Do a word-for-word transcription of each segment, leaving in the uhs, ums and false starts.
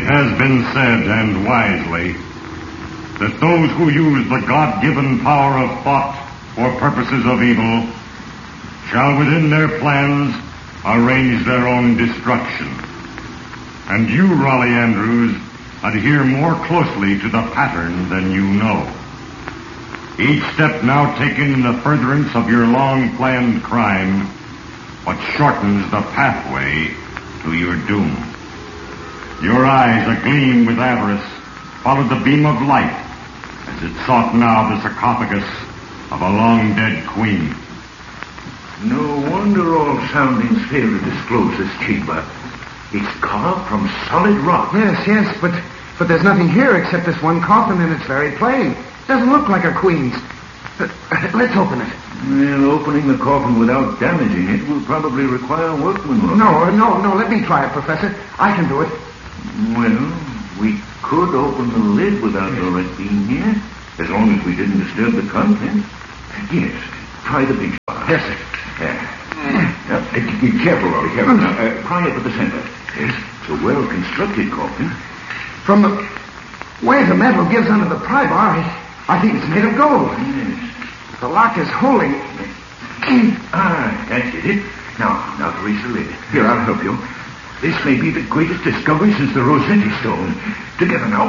has been said, and wisely, that those who use the God-given power of thought for purposes of evil shall within their plans arrange their own destruction. And you, Raleigh Andrews, adhere more closely to the pattern than you know. Each step now taken in the furtherance of your long-planned crime but shortens the pathway to your doom. Your eyes, agleam with avarice, followed the beam of light as it sought now the sarcophagus of a long-dead queen. No wonder all soundings fail to disclose this chamber. It's carved from solid rock. Yes, yes, but but there's nothing here except this one coffin, and it's very plain. Doesn't look like a queen's. Uh, let's open it. Well, opening the coffin without damaging it will probably require workmanship. No, no, no, let me try it, Professor. I can do it. Well, we could open the lid without Lorette being here, as long as we didn't disturb the contents. Yes, try the big spot. Yes, sir. Uh, uh, be careful, Rory, careful. Now, uh, pry up at the center. Yes, it's a well-constructed coffin. From the way the metal gives under the pry bar, I, I think it's made of gold. Yes. The lock is holding. Ah, that's it. Now, now to raise the lid. Here, I'll help you. This may be the greatest discovery since the Rossetti stone. Together now.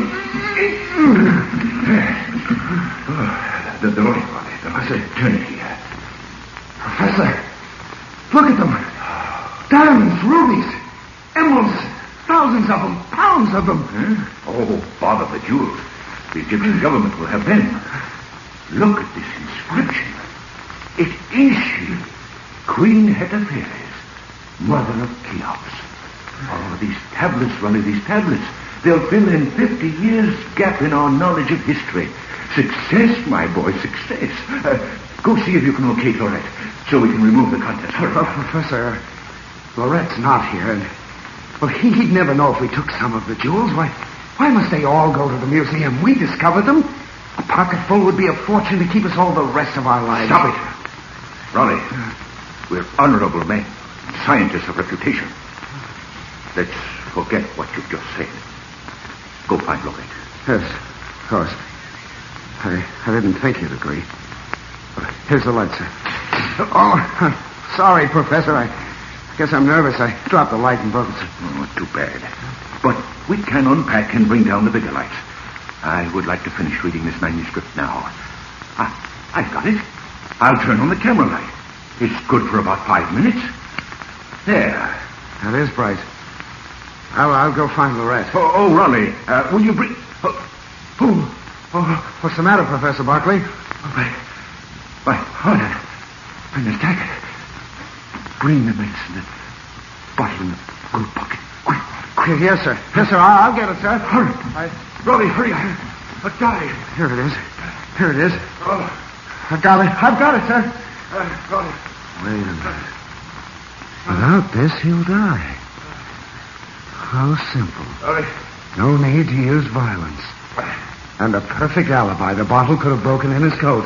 the, the light, Rory. Professor, turn it here. Professor, look at them. Diamonds, rubies, emeralds, thousands of them, pounds of them. Huh? Oh, bother the jewels. The Egyptian government will have them. Look at this inscription. It is she, Queen Hetepheres, mother of Cheops. Oh, these tablets, Ronnie, these tablets. They'll fill in fifty years' gap in our knowledge of history. Success, my boy, success. Uh, go see if you can locate Lorette, so we can remove the contents. Hurry. Oh, Professor, Lorette's not here, and well, he'd never know if we took some of the jewels. Why, why must they all go to the museum? We discovered them. A pocketful would be a fortune to keep us all the rest of our lives. Stop it. Raleigh, we're honorable men, scientists of reputation. Let's forget what you've just said. Go find Lorette. Yes, of course. I, I didn't think you'd agree. But here's the light, sir. Oh, sorry, Professor. I guess I'm nervous. I dropped the light and broke it. Oh, too bad. But we can unpack and bring down the bigger lights. I would like to finish reading this manuscript now. Ah, I've got it. I'll turn on the camera light. It's good for about five minutes. There. That is bright. I'll, I'll go find Lorette. Oh, oh Raleigh, uh, will you bring... Oh, oh, oh, what's the matter, Professor Barclay? Oh, my... My heart and the dagger. Bring the medicine and bottle in the gold pocket. Quick, quick. Yes, sir. Yes, sir. I'll, I'll get it, sir. Hurry. I... Raleigh, hurry. I'll die. Here it is. Here it is. Oh. I've got it. I've got it, sir. Uh, Raleigh. Wait a minute. Without this, he'll die. How simple. Raleigh. No need to use violence. And a perfect alibi. The bottle could have broken in his coat.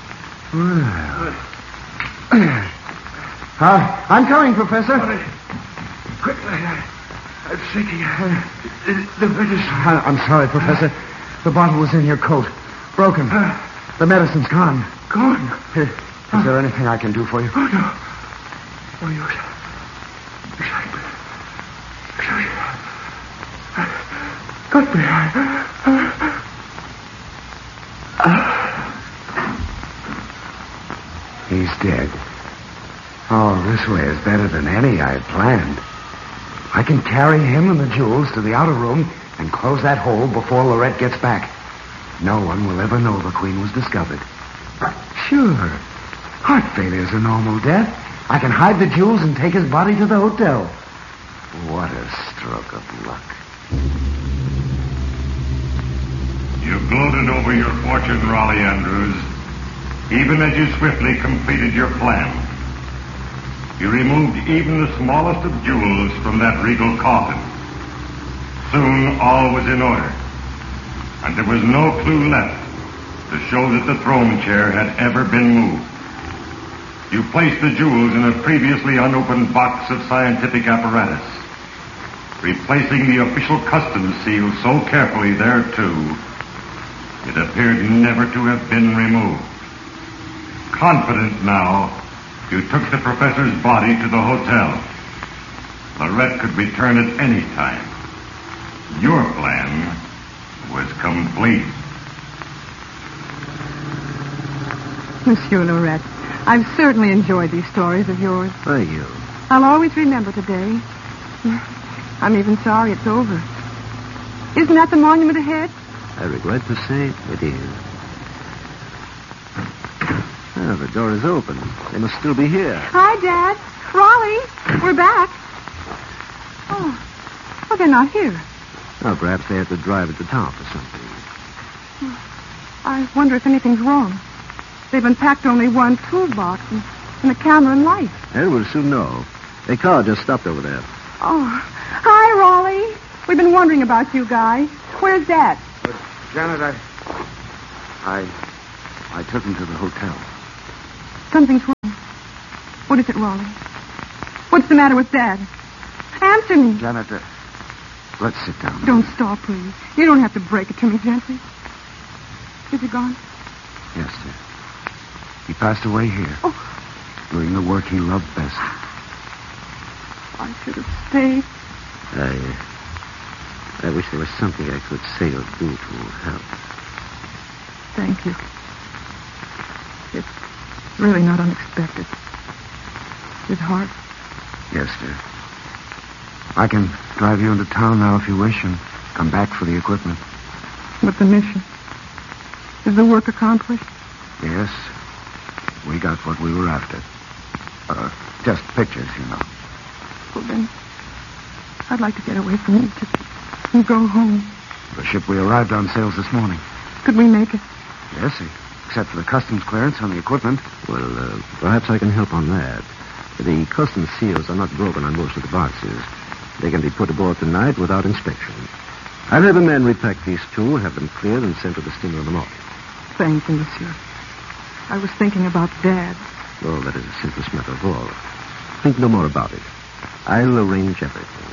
Well. uh, I'm coming, Professor. Raleigh. Quick, I, I'm thinking. Uh, the, the medicine. I, I'm sorry, Professor. The bottle was in your coat. Broken. Uh, the medicine's gone. Gone? Here, is uh, there anything I can do for you? Oh, no. Oh, you... Exactly. Exactly. Got me. Uh, uh, He's dead. Oh, this way is better than any I had planned. I can carry him and the jewels to the outer room and close that hole before Lorette gets back. No one will ever know the Queen was discovered. Sure. Heart failure's a normal death. I can hide the jewels and take his body to the hotel. What a stroke of luck. You gloated over your fortune, Raleigh Andrews, even as you swiftly completed your plan. You removed even the smallest of jewels from that regal coffin. Soon all was in order, and there was no clue left to show that the throne chair had ever been moved. You placed the jewels in a previously unopened box of scientific apparatus. replacing the official customs seal so carefully there, too, it appeared never to have been removed. Confident now, you took the professor's body to the hotel. Lorette could return at any time. Your plan was complete. Monsieur Lorette, I've certainly enjoyed these stories of yours. Thank you. I'll always remember today. I'm even sorry it's over. Isn't that the monument ahead? I regret to say it is. Ah, the door is open. They must still be here. Hi, Dad. Raleigh, we're back. Oh, well, they're not here. Well, perhaps they had to drive it to town for something. I wonder if anything's wrong. They've unpacked only one toolbox and, and a camera and light. And we'll soon know. A car just stopped over there. Oh, hi, Raleigh. We've been wondering about you guys. Where's Dad? Uh, Janet, I... I... I took him to the hotel. Something's wrong. What is it, Raleigh? What's the matter with Dad? Answer me. Janet, uh, let's sit down. Don't stop, please. You don't have to break it to me gently. Is he gone? Yes, sir. He passed away here. Oh. Doing the work he loved best. I should have stayed. I... I wish there was something I could say or do to help. Thank you. It's really not unexpected. His heart. Yes, sir. I can drive you into town now if you wish and come back for the equipment. But the mission. Is the work accomplished? Yes. We got what we were after. Uh, just pictures, you know. Well, then, I'd like to get away from Egypt and go home. The ship we arrived on sails this morning. Could we make it? Yes, except for the customs clearance on the equipment. Well, uh, perhaps I can help on that. The customs seals are not broken on most of the boxes. They can be put aboard tonight without inspection. I'll have a man repack these two, have them cleared, and sent to the steamer in the morning. Thank you, monsieur. I was thinking about Dad. Oh, that is the simplest matter of all. Think no more about it. I'll arrange everything.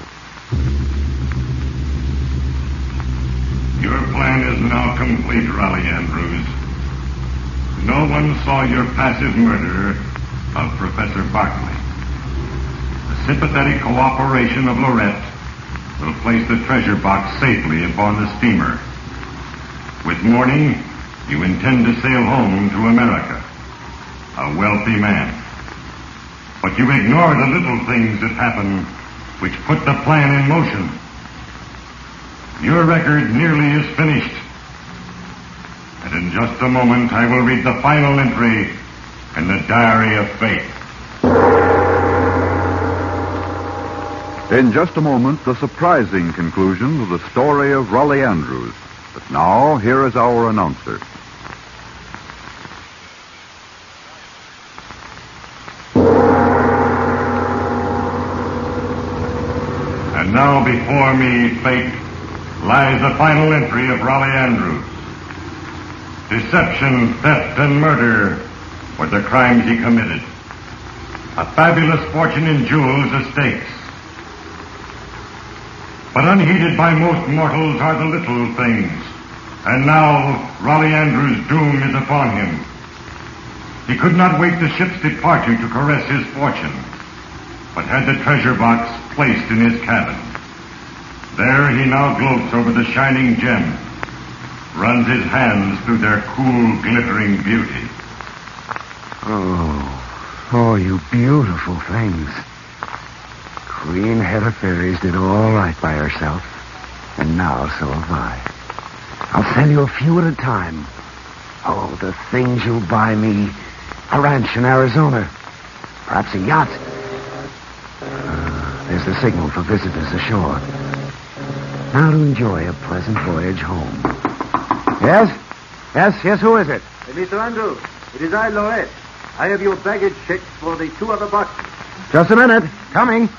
Your plan is now complete, Raleigh Andrews. No one saw your passive murder of Professor Barkley. The sympathetic cooperation of Lorette will place the treasure box safely upon the steamer. With morning, you intend to sail home to America, a wealthy man. But you ignore the little things that happen which put the plan in motion. Your record nearly is finished. And in just a moment, I will read the final entry in the Diary of Fate. In just a moment, the surprising conclusion of the story of Raleigh Andrews. But now, here is our announcer. And now before me, Fate, lies the final entry of Raleigh Andrews. Deception, theft, and murder were the crimes he committed. A fabulous fortune in jewels, estates. But unheeded by most mortals are the little things. And now Raleigh Andrews' doom is upon him. He could not wait the ship's departure to caress his fortune, but had the treasure box placed in his cabin. There he now gloats over the shining gems, runs his hands through their cool, glittering beauty. Oh, oh, you beautiful things. Queen Hedda Fairies did all right by herself, and now so have I. I'll send you a few at a time. Oh, the things you'll buy me. A ranch in Arizona. Perhaps a yacht. Uh, there's the signal for visitors ashore. Now to enjoy a pleasant voyage home. Yes? Yes, yes, who is it? Hey, Mister Andrews, it is I, Lorette. I have your baggage checked for the two other boxes. Just a minute. Coming.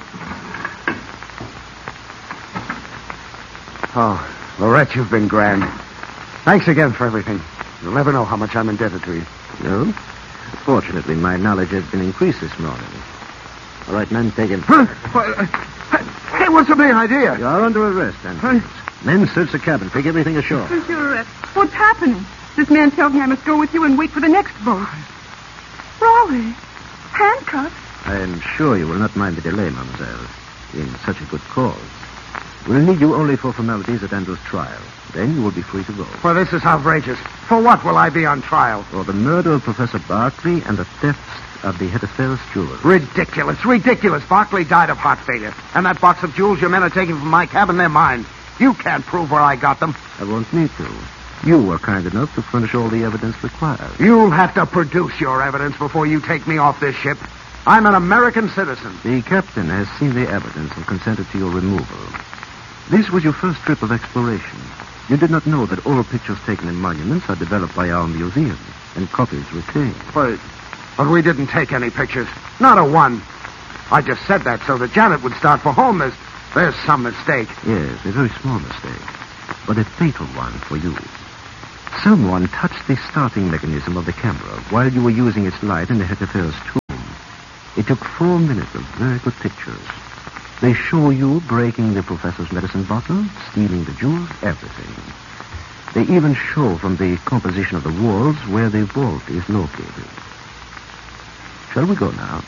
Oh, Lorette, you've been grand. Thanks again for everything. You'll never know how much I'm indebted to you. No? Fortunately, my knowledge has been increased this morning. All right, men, take him. Huh? What, uh, Hey, what's the big idea? You are under arrest, Andrews. Men, search the cabin. Take everything ashore. Monsieur Arrest, what's happening? This man tells me I must go with you and wait for the next boat. Raleigh, handcuffs? I am sure you will not mind the delay, mademoiselle, in such a good cause. We'll need you only for formalities at Andrews' trial. Then you will be free to go. Well, this is outrageous. For what will I be on trial? For the murder of Professor Barkley and the theft of the head of Ferris jewels. Ridiculous, ridiculous. Barkley died of heart failure. And that box of jewels your men are taking from my cabin, they're mine. You can't prove where I got them. I won't need to. You were kind enough to furnish all the evidence required. You'll have to produce your evidence before you take me off this ship. I'm an American citizen. The captain has seen the evidence and consented to your removal. This was your first trip of exploration. You did not know that all pictures taken in monuments are developed by our museum and copies retained. But, but we didn't take any pictures. Not a one. I just said that so that Janet would start for home. There's, there's some mistake. Yes, a very small mistake, but a fatal one for you. Someone touched the starting mechanism of the camera while you were using its light in the Hettefer's tomb. It took four minutes of very good pictures. They show you breaking the professor's medicine bottle, stealing the jewels, everything. They even show from the composition of the walls where the vault is located. Shall we go now?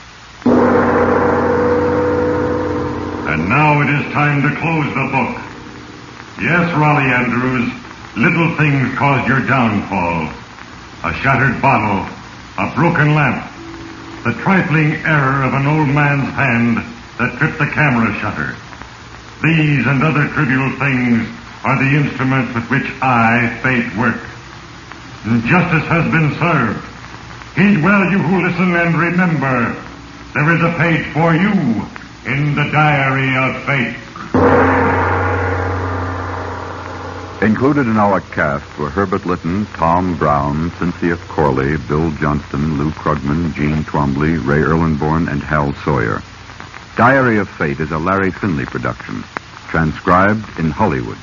And now it is time to close the book. Yes, Raleigh Andrews, little things caused your downfall. A shattered bottle, a broken lamp, the trifling error of an old man's hand that tripped the camera shutter. These and other trivial things are the instruments with which I, fate, work. And justice has been served. Heed well, you who listen, and remember, there is a page for you in the diary of fate. Included in our cast were Herbert Lytton, Tom Brown, Cynthia Corley, Bill Johnston, Lou Krugman, Gene Twombly, Ray Erlenborn, and Hal Sawyer. Diary of Fate is a Larry Finley production, transcribed in Hollywood.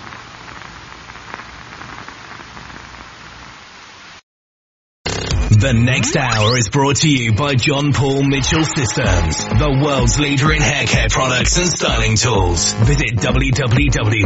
The next hour is brought to you by John Paul Mitchell Systems, the world's leader in hair care products and styling tools. Visit w w w